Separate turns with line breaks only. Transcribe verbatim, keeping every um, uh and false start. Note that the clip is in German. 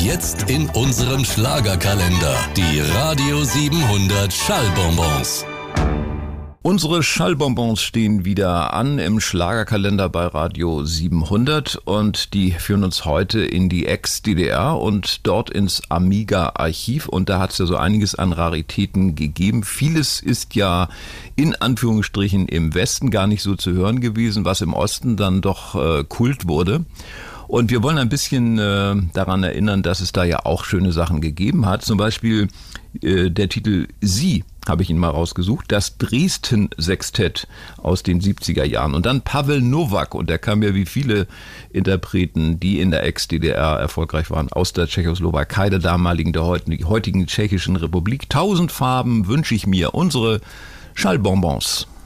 Jetzt in unserem Schlagerkalender. Die Radio siebenhundert Schallbonbons.
Unsere Schallbonbons stehen wieder an im Schlagerkalender bei Radio siebenhundert und die führen uns heute in die Ex-D D R und dort ins Amiga-Archiv, und da hat es ja so einiges an Raritäten gegeben. Vieles ist ja in Anführungsstrichen im Westen gar nicht so zu hören gewesen, was im Osten dann doch äh, Kult wurde. Und wir wollen ein bisschen äh, daran erinnern, dass es da ja auch schöne Sachen gegeben hat. Zum Beispiel äh, der Titel Sie, habe ich ihn mal rausgesucht, das Dresden-Sextett aus den siebziger Jahren. Und dann Pavel Novak, und der kam ja wie viele Interpreten, die in der Ex-D D R erfolgreich waren, aus der Tschechoslowakei, der damaligen, der heutigen Tschechischen Republik. Tausend Farben wünsche ich mir, unsere Schallbonbons.